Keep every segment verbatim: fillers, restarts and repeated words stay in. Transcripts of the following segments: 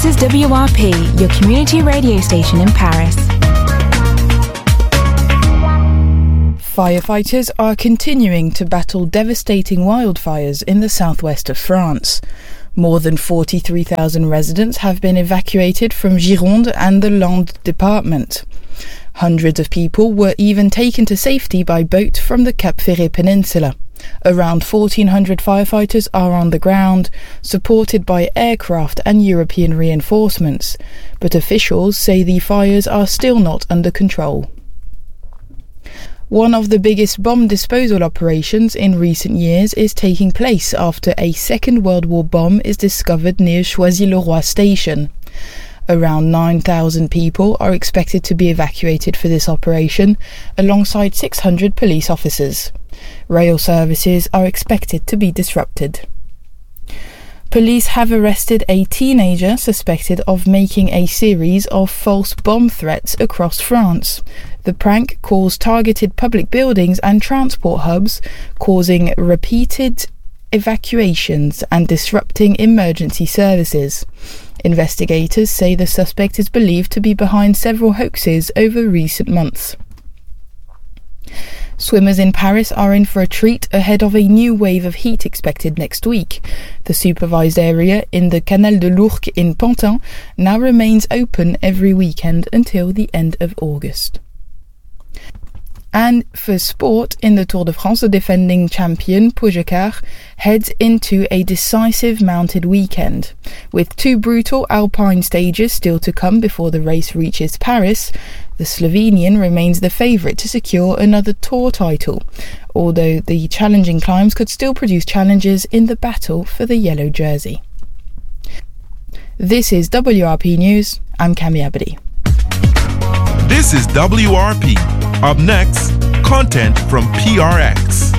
is W R P, your community radio station in Paris. Firefighters are continuing to battle devastating wildfires in the southwest of France. More than forty-three thousand residents have been evacuated from Gironde and the Landes department. Hundreds of people were even taken to safety by boat from the Cap Ferret Peninsula. Around fourteen hundred firefighters are on the ground, supported by aircraft and European reinforcements, but officials say the fires are still not under control. One of the biggest bomb disposal operations in recent years is taking place after a Second World War bomb is discovered near Choisy-le-Roi station. Around nine thousand people are expected to be evacuated for this operation, alongside six hundred police officers. Rail services are expected to be disrupted. Police have arrested a teenager suspected of making a series of false bomb threats across France. The prank caused targeted public buildings and transport hubs, causing repeated evacuations and disrupting emergency services. Investigators say the suspect is believed to be behind several hoaxes over recent months. Swimmers in Paris are in for a treat ahead of a new wave of heat expected next week. The supervised area in the Canal de l'Ourcq in Pantin now remains open every weekend until the end of August. And for sport, in the Tour de France, the defending champion Pogačar heads into a decisive mounted weekend. With two brutal alpine stages still to come before the race reaches Paris, the Slovenian remains the favourite to secure another Tour title, although the challenging climbs could still produce challenges in the battle for the yellow jersey. This is W R P News. I'm Cami Abadi. This is W R P. Up next, content from P R X.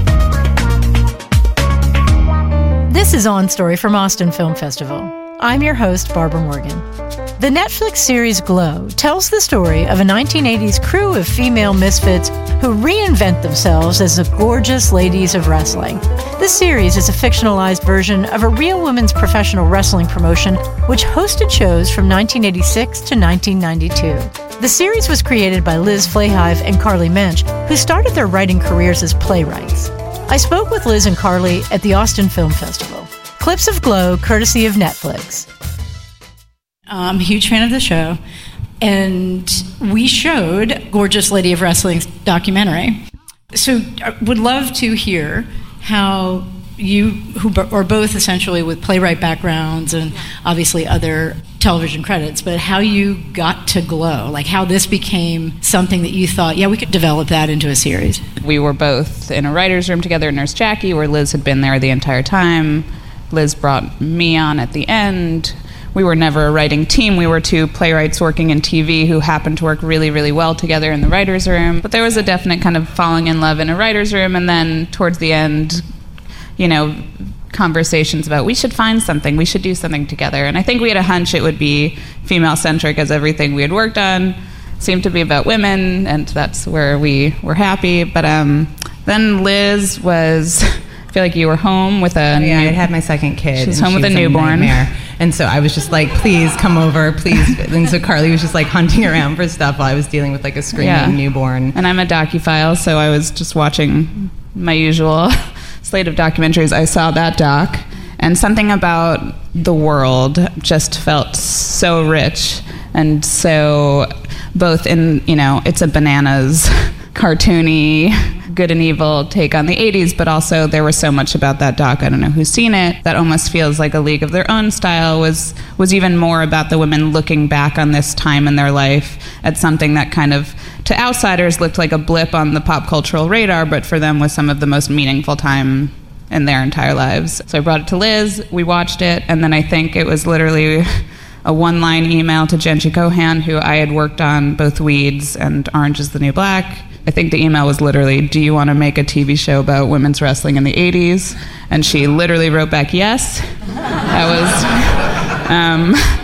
This is On Story from Austin Film Festival. I'm your host, Barbara Morgan. The Netflix series Glow tells the story of a nineteen eighties crew of female misfits who reinvent themselves as the gorgeous ladies of wrestling. This series is a fictionalized version of a real women's professional wrestling promotion which hosted shows from nineteen eighty-six to nineteen ninety-two. The series was created by Liz Flahive and Carly Mensch, who started their writing careers as playwrights. I spoke with Liz and Carly at the Austin Film Festival. Clips of Glow, courtesy of Netflix. I'm a huge fan of the show, and we showed Gorgeous Lady of Wrestling's documentary. So I would love to hear how you, who are both essentially with playwright backgrounds and obviously other television credits, but how you got to Glow, like how this became something that you thought, yeah, we could develop that into a series. We were both in a writer's room together, Nurse Jackie, where Liz had been there the entire time. Liz brought me on at the end. We were never a writing team. We were two playwrights working in T V who happened to work really, really well together in the writer's room. But there was a definite kind of falling in love in a writer's room, and then towards the end, you know, conversations about we should find something, we should do something together. And I think we had a hunch it would be female-centric, as everything we had worked on seemed to be about women, and that's where we were happy. But um, then Liz was... I feel like you were home with a... Yeah, new, I had had my second kid. She was home with a a newborn. Nightmare. And so I was just like, please come over, please. And so Carly was just like hunting around for stuff while I was dealing with like a screaming yeah. newborn. And I'm a docuphile, so I was just watching my usual slate of documentaries. I saw that doc, and something about the world just felt so rich and so both in, you know, it's a bananas, cartoony, good and evil take on the eighties, but also there was so much about that doc, I don't know who's seen it, that almost feels like A League of Their Own style, was was even more about the women looking back on this time in their life at something that kind of, to outsiders, looked like a blip on the pop cultural radar, but for them was some of the most meaningful time in their entire lives. So I brought it to Liz, we watched it, and then I think it was literally a one-line email to Jenji Kohan, who I had worked on both Weeds and Orange is the New Black. I think the email was literally, do you want to make a T V show about women's wrestling in the eighties? And she literally wrote back, yes. That was, um,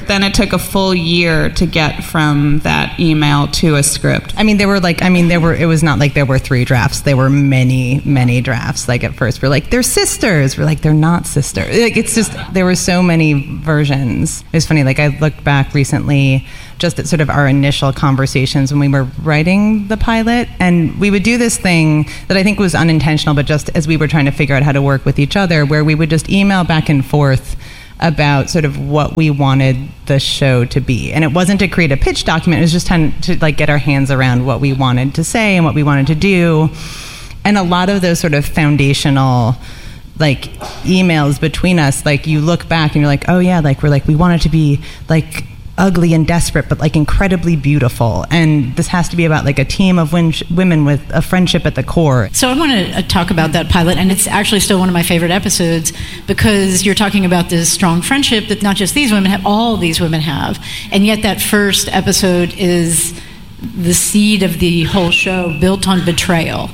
then it took a full year to get from that email to a script. I mean, there were like, I mean, there were, it was not like there were three drafts. There were many, many drafts. Like at first we're like, they're sisters. We're like, they're not sisters. Like, it's just, there were so many versions. It's funny, like I looked back recently just at sort of our initial conversations when we were writing the pilot, and we would do this thing that I think was unintentional, but just as we were trying to figure out how to work with each other, where we would just email back and forth about sort of what we wanted the show to be. And it wasn't to create a pitch document, it was just to, to like get our hands around what we wanted to say and what we wanted to do. And a lot of those sort of foundational like emails between us, like you look back and you're like, oh yeah, like we're like, we want it to be like ugly and desperate, but like incredibly beautiful. And this has to be about like a team of win- women with a friendship at the core. So I want to talk about that pilot, and it's actually still one of my favorite episodes because you're talking about this strong friendship that not just these women have, all these women have. And yet that first episode is the seed of the whole show, built on betrayal.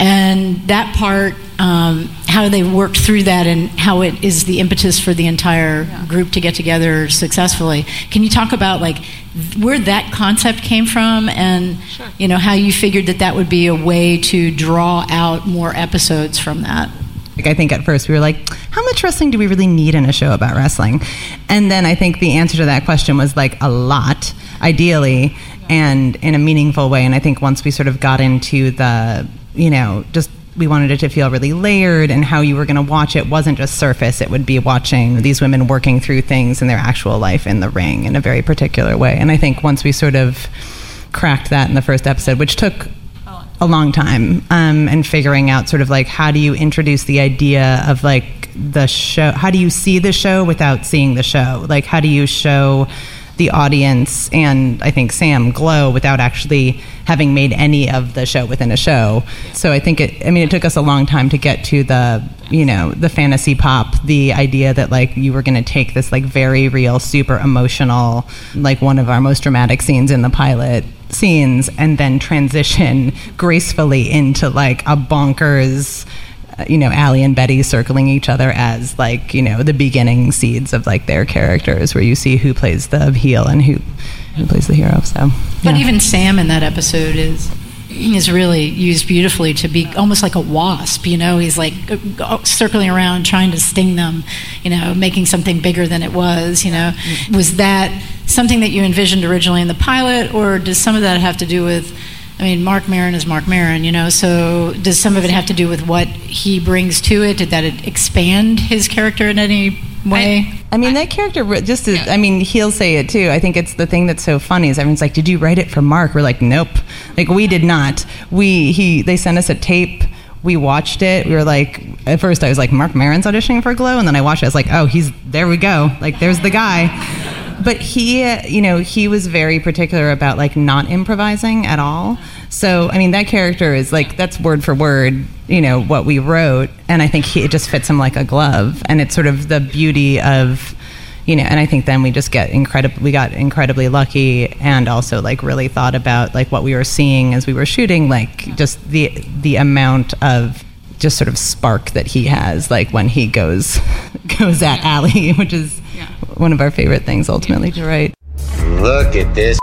And that part, um, how they worked through that and how it is the impetus for the entire yeah. group to get together successfully. Can you talk about like where that concept came from and sure. you know how you figured that that would be a way to draw out more episodes from that? Like I think at first we were like, how much wrestling do we really need in a show about wrestling? And then I think the answer to that question was like a lot, ideally, and in a meaningful way. And I think once we sort of got into the, you know, just we wanted it to feel really layered, and how you were going to watch it wasn't just surface. It would be watching these women working through things in their actual life in the ring in a very particular way. And I think once we sort of cracked that in the first episode, which took a long time, um, and figuring out sort of like, how do you introduce the idea of like the show? How do you see the show without seeing the show? Like, how do you show the audience and I think Sam glow without actually having made any of the show within a show? So I think it, I mean, it took us a long time to get to the, you know, the fantasy pop, the idea that like you were going to take this like very real, super emotional, like one of our most dramatic scenes in the pilot scenes, and then transition gracefully into like a bonkers, you know, Allie and Betty circling each other as like, you know, the beginning seeds of like their characters, where you see who plays the heel and who who plays the hero. So, but yeah. even Sam in that episode is is really used beautifully to be almost like a wasp. You know, he's like circling around trying to sting them, you know, making something bigger than it was. You know, was that something that you envisioned originally in the pilot, or does some of that have to do with, I mean, Marc Maron is Marc Maron, you know, so does some of it have to do with what he brings to it? Did that expand his character in any way? I, I mean, that character just is, I mean, he'll say it too. I think it's the thing that's so funny is everyone's like, did you write it for Mark? We're like, nope. Like, we did not. We, he, they sent us a tape. We watched it. We were like, at first I was like, Marc Maron's auditioning for Glow? And then I watched it. I was like, oh, he's, there we go. Like, there's the guy. But he, you know, he was very particular about like not improvising at all. So, I mean, that character is like, that's word for word, you know, what we wrote. And I think he, it just fits him like a glove. And it's sort of the beauty of, you know, and I think then we just get incredible, we got incredibly lucky, and also like really thought about like what we were seeing as we were shooting, like just the, the amount of just sort of spark that he has, like when he goes, goes at Allie, which is one of our favorite things ultimately to write. Look at this.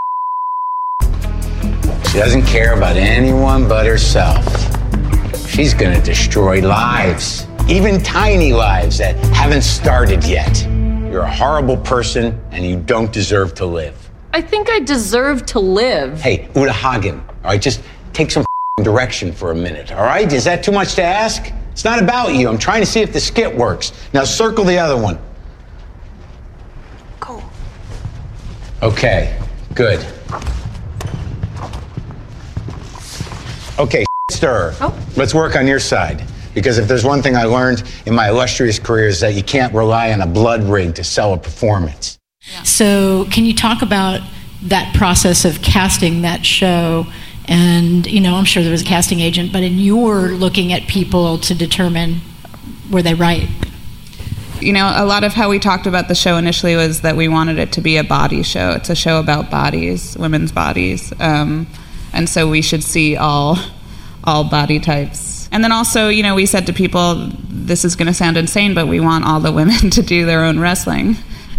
She doesn't care about anyone but herself. She's gonna destroy lives, even tiny lives that haven't started yet. You're a horrible person and you don't deserve to live. I think I deserve to live. Hey, Uta Hagen, all right, just take some direction for a minute, all right? Is that too much to ask? It's not about you. I'm trying to see if the skit works. Now circle the other one. Go. Okay, good. Okay, stir. Oh. Let's work on your side. Because if there's one thing I learned in my illustrious career is that you can't rely on a blood rig to sell a performance. So can you talk about that process of casting that show? And, you know, I'm sure there was a casting agent, but in your looking at people to determine were they right? You know, a lot of how we talked about the show initially was that we wanted it to be a body show. It's a show about bodies, women's bodies. Um, and so we should see all all body types. And then also, you know, we said to people, this is going to sound insane, but we want all the women to do their own wrestling.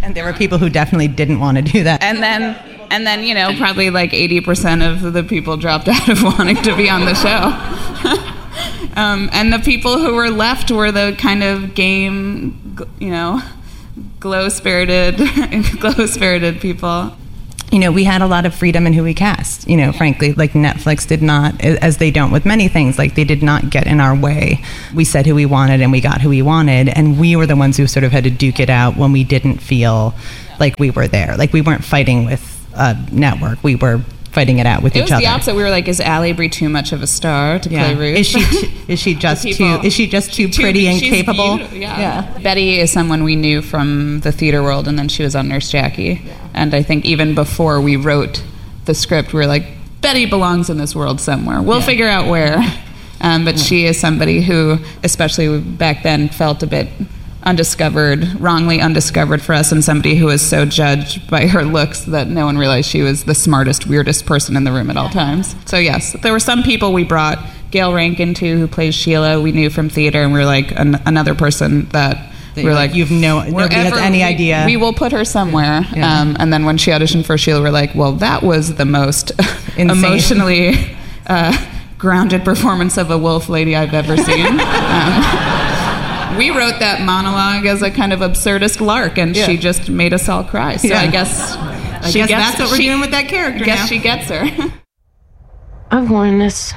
And there were people who definitely didn't want to do that. And then, and then, you know, probably like eighty percent of the people dropped out of wanting to be on the show. um, and the people who were left were the kind of game, you know, glow-spirited, glow-spirited people. You know, we had a lot of freedom in who we cast, you know, frankly. Like, Netflix did not, as they don't with many things, like, they did not get in our way. We said who we wanted, and we got who we wanted, and we were the ones who sort of had to duke it out when we didn't feel like we were there. Like, we weren't fighting with a network. We were fighting it out with it each other. It was the opposite. We were like, is Allie Brie too much of a star to yeah. play Ruth? Is she t- is she just too is she just too too, pretty and she's capable? Yeah. yeah. Betty is someone we knew from the theater world, and then she was on Nurse Jackie. Yeah. And I think even before we wrote the script, we were like, Betty belongs in this world somewhere. We'll yeah. figure out where. Um, but yeah. she is somebody who, especially back then, felt a bit undiscovered, wrongly undiscovered for us, and somebody who was so judged by her looks that no one realized she was the smartest, weirdest person in the room at all times. So yes, there were some people we brought. Gail Rankin, too, who plays Sheila, we knew from theater, and we were like an, another person that we were like, you've no nobody has any we, idea. We will put her somewhere. Yeah. Um, and then when she auditioned for Sheila, we're like, well, that was the most emotionally uh, grounded performance of a wolf lady I've ever seen. Um, We wrote that monologue as a kind of absurdist lark, and yeah. she just made us all cry. So yeah. I guess, I she guess gets, that's what we're she, doing with that character. I guess now. she gets her. I've worn this,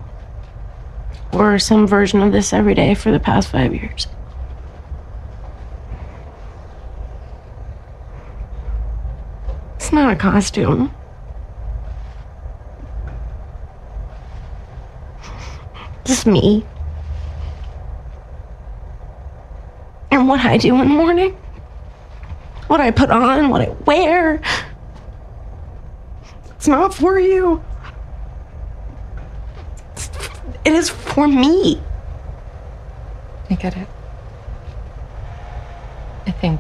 or some version of this, every day for the past five years. It's not a costume. It's me. And what I do in the morning, what I put on, what I wear, it's not for you. It's, it is for me. I get it. I think.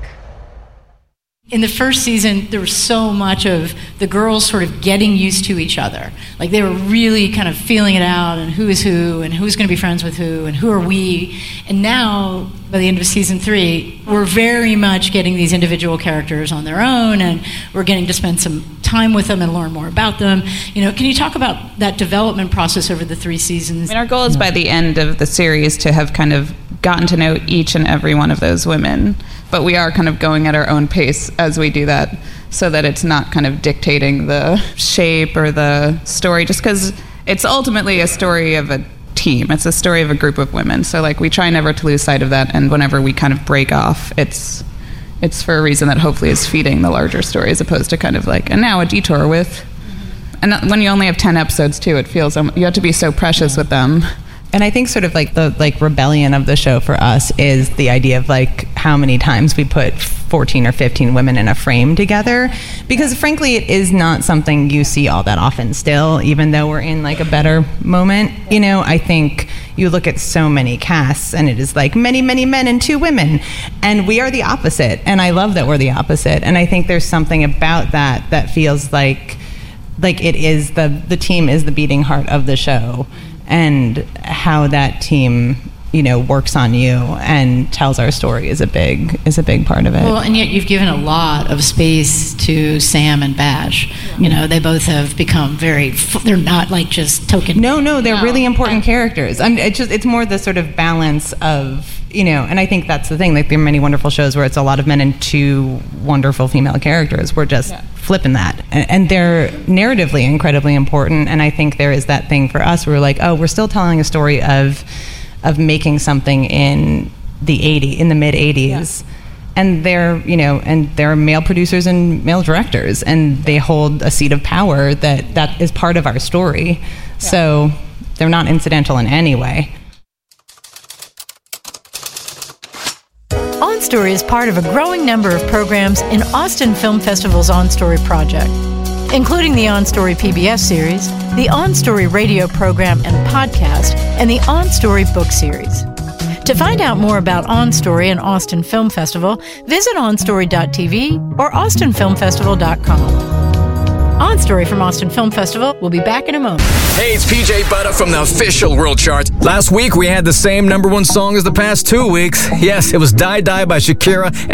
In the first season, there was so much of the girls sort of getting used to each other. Like, they were really kind of feeling it out, and who is who, and who's going to be friends with who, and who are we. And now, by the end of season three, we're very much getting these individual characters on their own, and we're getting to spend some time with them and learn more about them. You know, can you talk about that development process over the three seasons? I mean, our goal is by the end of the series to have kind of gotten to know each and every one of those women. But we are kind of going at our own pace as we do that, so that it's not kind of dictating the shape or the story, just because it's ultimately a story of a team. It's a story of a group of women. So, like, we try never to lose sight of that, and whenever we kind of break off, it's it's for a reason that hopefully is feeding the larger story, as opposed to kind of like, and now a detour with... And when you only have ten episodes, too, it feels... Um, you have to be so precious with them. And I think sort of like the like rebellion of the show for us is the idea of like how many times we put fourteen or fifteen women in a frame together, because frankly it is not something you see all that often still, even though we're in like a better moment. You know, I think you look at so many casts and it is like many, many men and two women, and we are the opposite. And I love that we're the opposite. And I think there's something about that that feels like like it is the the team is the beating heart of the show. And how that team, you know, works on you and tells our story is a big is a big part of it. Well, and yet you've given a lot of space to Sam and Bash. You know, they both have become very. They're not like just token. No, no, they're no. really important characters. I mean, it's just it's more the sort of balance of, you know, and I think that's the thing. Like, there are many wonderful shows where it's a lot of men and two wonderful female characters. We're just. Yeah. Flipping that, and, and they're narratively incredibly important. And I think there is that thing for us where we're like, oh, we're still telling a story of of making something in the eighties, in the mid eighties, yeah. And they're, you know, and they're male producers and male directors, and they hold a seat of power that that is part of our story. Yeah. So they're not incidental in any way. On Story is part of a growing number of programs in Austin Film Festival's On Story project, including the On Story P B S series, the On Story radio program and podcast, and the On Story book series. To find out more about On Story and Austin Film Festival, visit on story dot t v or austin film festival dot com. On Story from Austin Film Festival will be back in a moment. Hey, it's P J Butter from the official World Chart. Last week, we had the same number one song as the past two weeks. Yes, it was Die Die by Shakira.